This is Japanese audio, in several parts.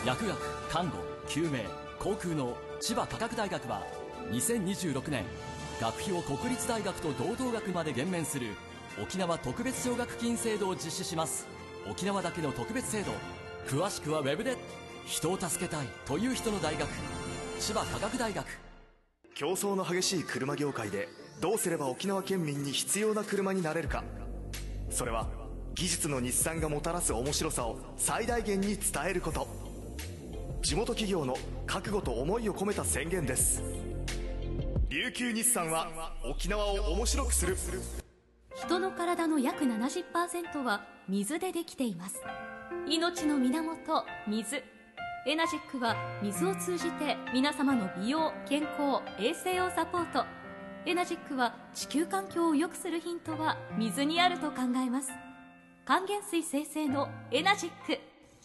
薬学、看護、救命、航空の千葉科学大学は2026年学費を国立大学と同等額まで減免する沖縄特別奨学金制度を実施します。沖縄だけの特別制度、詳しくはウェブで。人を助けたいという人の大学、千葉科学大学。 競争の激しい車業界でどうすれば沖縄県民に必要な車になれるか。それは技術の日産がもたらす面白さを最大限に伝えること。地元企業の覚悟と思いを込めた宣言です。琉球日産は沖縄を面白くする。 人の体の約 70% は水でできています。命の源、水。エナジックは水を通じて皆様の美容、健康、衛生をサポート。エナジックは地球環境を良くするヒントは水にあると考えます。還元水生成のエナジック。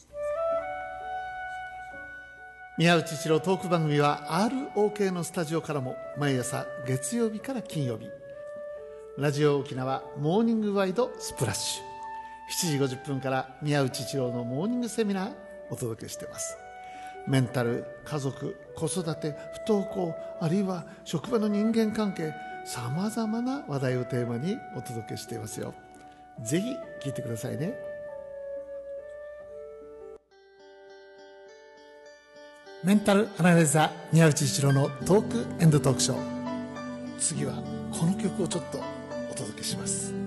宮内一郎トーク番組は ROK のスタジオからも毎朝月曜日から金曜日、ラジオ沖縄モーニングワイドスプラッシュ、7時50分から宮内一郎のモーニングセミナーお届けしています。メンタル、家族、子育て、不登校、あるいは職場の人間関係、さまざまな話題をテーマにお届けしていますよ。ぜひ聞いてくださいね。メンタルアナライザー宮内一郎のトークエンドトークショー。次はこの曲をちょっとお届けします。